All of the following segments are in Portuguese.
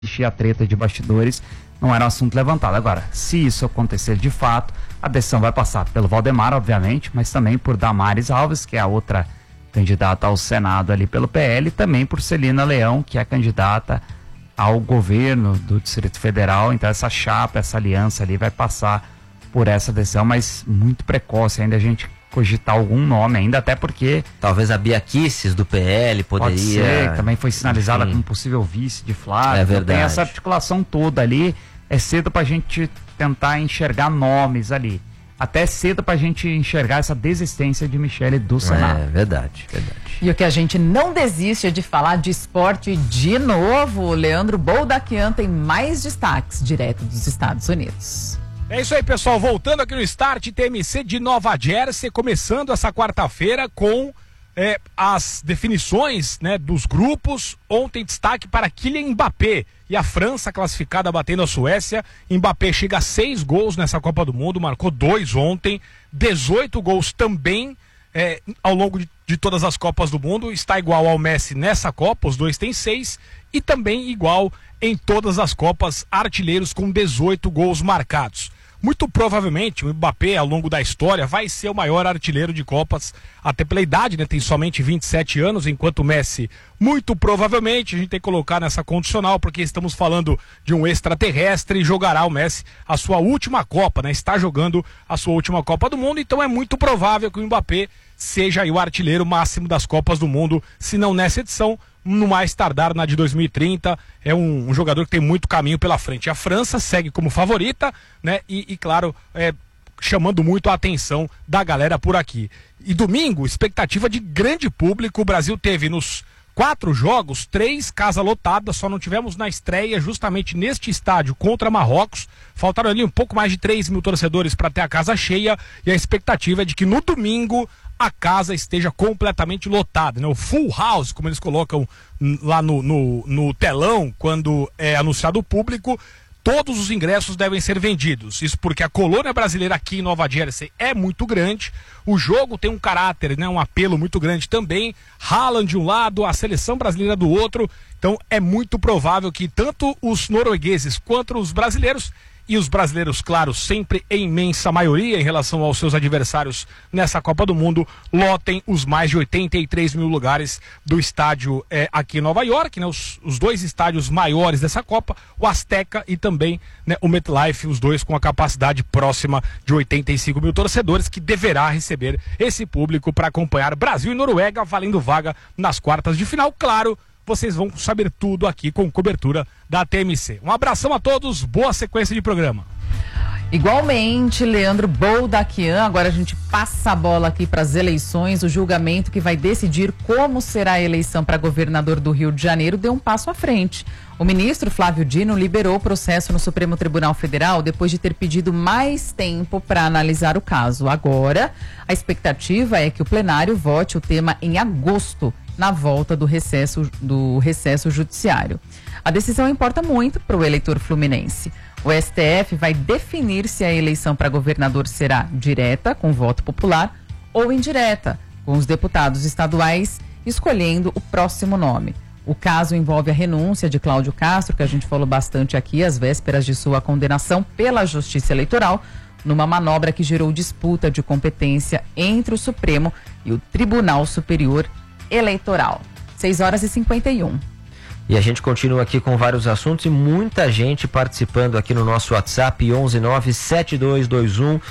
existia a treta de bastidores, não era um assunto levantado. Agora, se isso acontecer de fato, a decisão vai passar pelo Valdemar, obviamente, mas também por Damares Alves, que é a outra candidata ao Senado ali pelo PL, e também por Celina Leão, que é a candidata ao governo do Distrito Federal. Então essa chapa, essa aliança ali vai passar por essa decisão, mas muito precoce ainda a gente cogitar algum nome ainda, até porque... Talvez a Bia Kicis do PL poderia... Pode ser, também foi sinalizada como possível vice de Flávio. É verdade. Então tem essa articulação toda ali, é cedo pra gente tentar enxergar nomes ali. Até cedo pra gente enxergar essa desistência de Michele do Senado. É verdade, verdade. E o que a gente não desiste é de falar de esporte de novo. O Leandro Boldaquian tem mais destaques direto dos Estados Unidos. É isso aí, pessoal. Voltando aqui no Start TMC de Nova Jersey, começando essa quarta-feira com as definições, né, dos grupos. Ontem destaque para Kylian Mbappé e a França classificada batendo a Suécia. Mbappé chega a 6 gols nessa Copa do Mundo, marcou 2 ontem, 18 gols também ao longo de todas as Copas do Mundo. Está igual ao Messi nessa Copa, os dois têm 6, e também igual em todas as Copas, artilheiros com 18 gols marcados. Muito provavelmente o Mbappé, ao longo da história, vai ser o maior artilheiro de Copas, até pela idade, né? Tem somente 27 anos, enquanto o Messi, muito provavelmente, a gente tem que colocar nessa condicional, porque estamos falando de um extraterrestre, e jogará o Messi a sua última Copa, né? Está jogando a sua última Copa do Mundo, então é muito provável que o Mbappé seja aí o artilheiro máximo das Copas do Mundo, se não nessa edição, no mais tardar na de 2030. É um jogador que tem muito caminho pela frente. A França segue como favorita, né? E claro, chamando muito a atenção da galera por aqui. E domingo, expectativa de grande público. O Brasil teve nos 4 jogos, 3 casa lotada, só não tivemos na estreia justamente neste estádio contra Marrocos. Faltaram ali um pouco mais de 3 mil torcedores para ter a casa cheia, e a expectativa é de que no domingo a casa esteja completamente lotada, né? O full house, como eles colocam lá no telão, quando é anunciado o público. Todos os ingressos devem ser vendidos. Isso porque a colônia brasileira aqui em Nova Jersey é muito grande. O jogo tem um caráter, né, um apelo muito grande também. Haaland de um lado, a seleção brasileira do outro. Então é muito provável que tanto os noruegueses quanto os brasileiros, e os brasileiros, claro, sempre em imensa maioria em relação aos seus adversários nessa Copa do Mundo, lotem os mais de 83 mil lugares do estádio aqui em Nova York, né? Os 2 estádios maiores dessa Copa, o Azteca e também, né, o MetLife, os 2 com a capacidade próxima de 85 mil torcedores, que deverá receber esse público para acompanhar Brasil e Noruega, valendo vaga nas quartas de final. Claro, vocês vão saber tudo aqui com cobertura da TMC. Um abração a todos, boa sequência de programa. Igualmente, Leandro Boldaquian. Agora a gente passa a bola aqui para as eleições. O julgamento que vai decidir como será a eleição para governador do Rio de Janeiro deu um passo à frente. O ministro Flávio Dino liberou o processo no Supremo Tribunal Federal depois de ter pedido mais tempo para analisar o caso. Agora, a expectativa é que o plenário vote o tema em agosto, na volta do recesso judiciário. A decisão importa muito para o eleitor fluminense. O STF vai definir se a eleição para governador será direta, com voto popular, ou indireta, com os deputados estaduais escolhendo o próximo nome. O caso envolve a renúncia de Cláudio Castro, que a gente falou bastante aqui, às vésperas de sua condenação pela Justiça Eleitoral, numa manobra que gerou disputa de competência entre o Supremo e o Tribunal Superior Eleitoral. 6h51. E a gente continua aqui com vários assuntos e muita gente participando aqui no nosso WhatsApp 11972211001.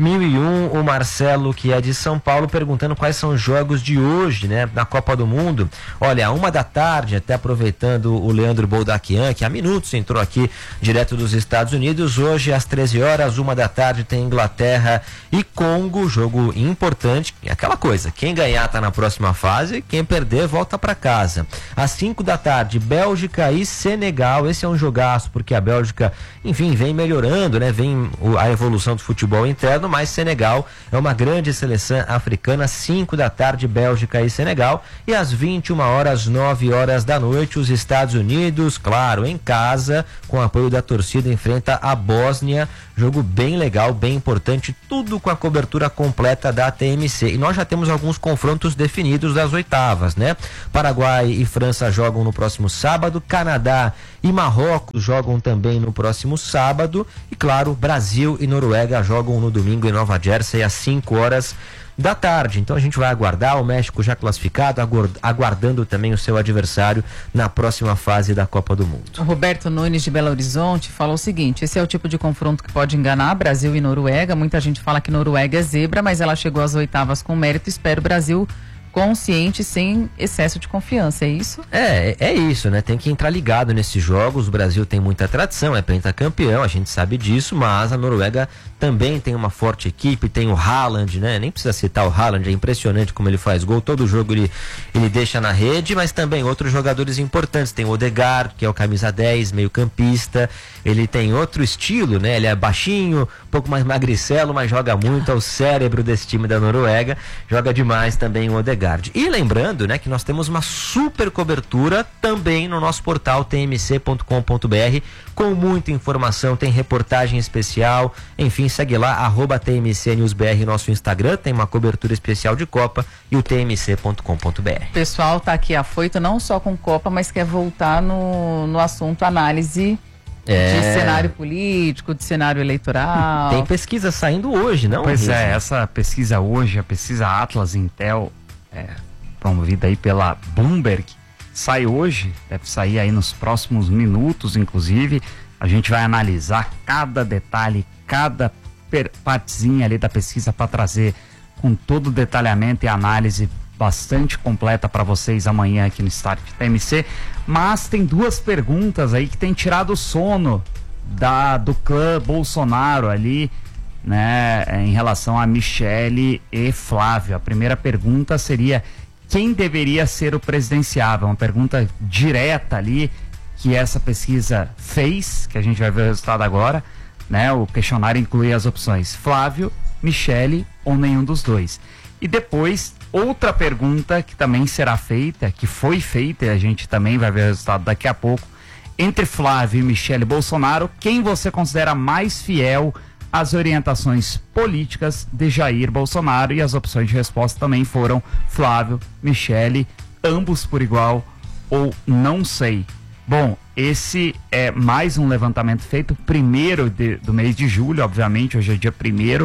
O Marcelo, que é de São Paulo, perguntando quais são os jogos de hoje, né, na Copa do Mundo. Olha, 1h, até aproveitando o Leandro Boldaquian, que há minutos entrou aqui direto dos Estados Unidos. Hoje às 13h, 1h, tem Inglaterra e Congo, jogo importante. É aquela coisa, quem ganhar tá na próxima fase, quem perder volta para casa. Às 5h, Bélgica e Senegal. Esse é um jogaço, porque a Bélgica, enfim, vem melhorando, né? Vem a evolução do futebol interno, mas Senegal é uma grande seleção africana. 5h, Bélgica e Senegal. E às 21h, 9h da noite, os Estados Unidos, claro, em casa, com apoio da torcida, enfrenta a Bósnia. Jogo bem legal, bem importante, tudo com a cobertura completa da TMC. E nós já temos alguns confrontos definidos das oitavas, né? Paraguai e França jogam no próximo sábado. Canadá e Marrocos jogam também no próximo sábado. E claro, Brasil e Noruega jogam no domingo em Nova Jersey às 5 horas da tarde. Então a gente vai aguardar, o México já classificado, aguardando também o seu adversário na próxima fase da Copa do Mundo. O Roberto Nunes de Belo Horizonte falou o seguinte: esse é o tipo de confronto que pode enganar Brasil e Noruega. Muita gente fala que Noruega é zebra, mas ela chegou às oitavas com mérito. Espero o Brasil consciente, sem excesso de confiança, é isso? É isso, né? Tem que entrar ligado nesses jogos. O Brasil tem muita tradição, é pentacampeão, a gente sabe disso, mas a Noruega também tem uma forte equipe, tem o Haaland, né? Nem precisa citar o Haaland, é impressionante como ele faz gol, todo jogo ele deixa na rede, mas também outros jogadores importantes, tem o Odegaard, que é o camisa 10, meio campista, ele tem outro estilo, né? Ele é baixinho, um pouco mais magricelo, mas joga muito, é o cérebro desse time da Noruega, joga demais também o Odegaard. E lembrando, né, que nós temos uma super cobertura também no nosso portal tmc.com.br, com muita informação, tem reportagem especial, enfim, segue lá, @TMCNewsBR, nosso Instagram, tem uma cobertura especial de Copa, e o tmc.com.br. O pessoal tá aqui afoito não só com Copa, mas quer voltar no assunto análise de cenário político, de cenário eleitoral. Tem pesquisa saindo hoje, não? Pois é, essa pesquisa hoje, a pesquisa Atlas Intel, promovida aí pela Bloomberg, sai hoje, deve sair aí nos próximos minutos, inclusive. A gente vai analisar cada detalhe, cada partezinha ali da pesquisa para trazer com todo o detalhamento e análise bastante completa para vocês amanhã aqui no Start TMC. Mas tem duas perguntas aí que tem tirado o sono do clã Bolsonaro ali, né, em relação a Michele e Flávio. A primeira pergunta seria: quem deveria ser o presidenciável? Uma pergunta direta ali que essa pesquisa fez, que a gente vai ver o resultado agora, né? O questionário inclui as opções Flávio, Michele ou nenhum dos dois. E depois, outra pergunta que também será feita, que foi feita, e a gente também vai ver o resultado daqui a pouco: entre Flávio e Michele Bolsonaro, quem você considera mais fiel às orientações políticas de Jair Bolsonaro? E as opções de resposta também foram Flávio, Michele, ambos por igual ou não sei. Bom, esse é mais um levantamento feito primeiro do mês de julho, obviamente, hoje é dia 1º,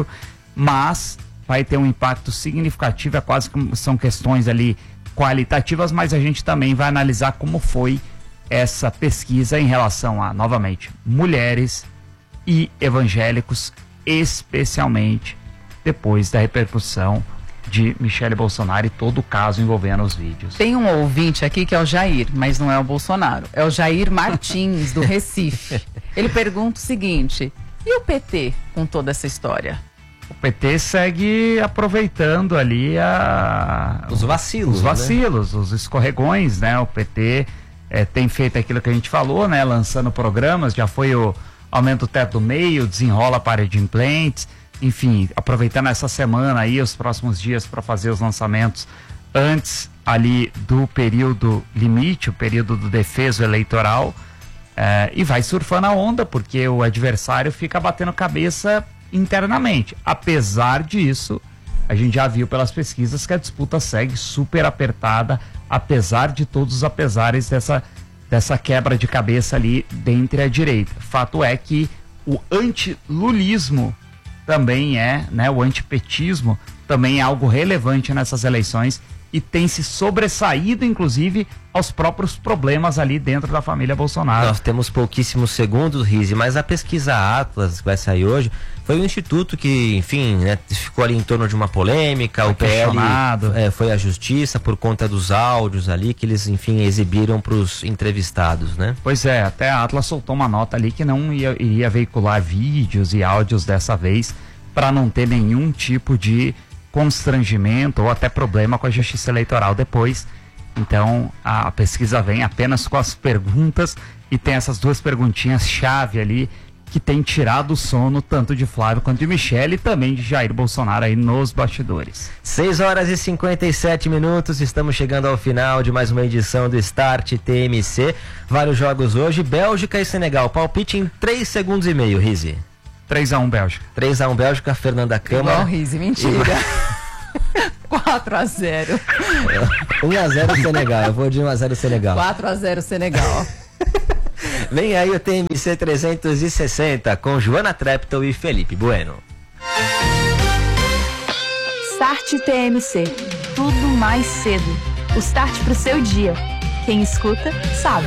mas vai ter um impacto significativo, é quase que são questões ali qualitativas, mas a gente também vai analisar como foi essa pesquisa em relação a, novamente, mulheres e evangélicos, especialmente depois da repercussão de Michele Bolsonaro e todo o caso envolvendo os vídeos. Tem um ouvinte aqui que é o Jair, mas não é o Bolsonaro, é o Jair Martins, do Recife. Ele pergunta o seguinte: e o PT com toda essa história? O PT segue aproveitando ali os vacilos, os escorregões, né? O PT tem feito aquilo que a gente falou, né? Lançando programas, já foi o aumenta o teto do meio, desenrola a parede de implantes, enfim, aproveitando essa semana aí, os próximos dias, para fazer os lançamentos antes ali do período limite, o período do defeso eleitoral, e vai surfando a onda, porque o adversário fica batendo cabeça internamente. Apesar disso, a gente já viu pelas pesquisas que a disputa segue super apertada, apesar de todos os apesares dessa quebra de cabeça ali dentre a direita. Fato é que o antilulismo também o antipetismo também é algo relevante nessas eleições e tem se sobressaído, inclusive, aos próprios problemas ali dentro da família Bolsonaro. Nós temos pouquíssimos segundos, Rizzi, mas a pesquisa Atlas, que vai sair hoje, foi um instituto que, enfim, né, ficou ali em torno de uma polêmica, foi o PL foi à justiça por conta dos áudios ali que eles, enfim, exibiram para os entrevistados, né? Pois é, até a Atlas soltou uma nota ali que não iria veicular vídeos e áudios dessa vez, para não ter nenhum tipo de constrangimento ou até problema com a justiça eleitoral depois. Então a pesquisa vem apenas com as perguntas e tem essas duas perguntinhas chave ali que tem tirado o sono tanto de Flávio quanto de Michele e também de Jair Bolsonaro aí nos bastidores. 6h57, estamos chegando ao final de mais uma edição do Start TMC. Vários jogos hoje, Bélgica e Senegal, palpite em 3 segundos e meio, Rizzi. 3-1 Bélgica. 3-1 Bélgica, Fernanda Câmara. Igual Rizzi, mentira. 4-0. 1-0 Senegal, eu vou de 1-0 Senegal. 4-0 Senegal. Vem aí o TMC 360 com Joana Treptow e Felipe Bueno. Start TMC. Tudo mais cedo. O start pro seu dia. Quem escuta, sabe.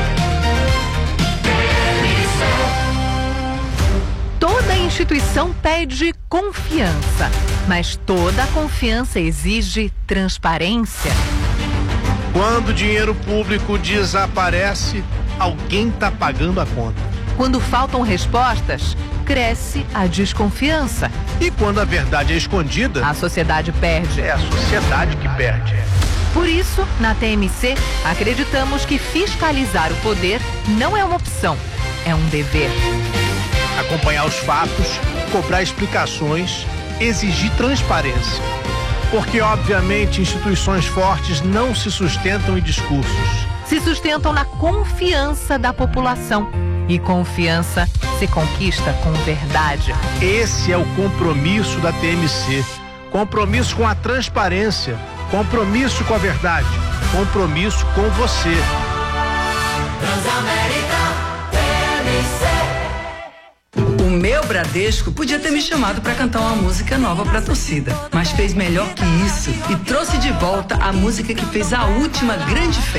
Toda instituição pede confiança, mas toda confiança exige transparência. Quando o dinheiro público desaparece, alguém está pagando a conta. Quando faltam respostas, cresce a desconfiança. E quando a verdade é escondida, A sociedade perde. é a sociedade que perde. Por isso, na TMC, acreditamos que fiscalizar o poder não é uma opção, é um dever. Acompanhar os fatos, cobrar explicações, exigir transparência. Porque, obviamente, instituições fortes não se sustentam em discursos. Se sustentam na confiança da população. E confiança se conquista com verdade. Esse é o compromisso da TMC. Compromisso com a transparência, compromisso com a verdade, compromisso com você. O meu Bradesco podia ter me chamado para cantar uma música nova para a torcida, mas fez melhor que isso e trouxe de volta a música que fez a última grande festa.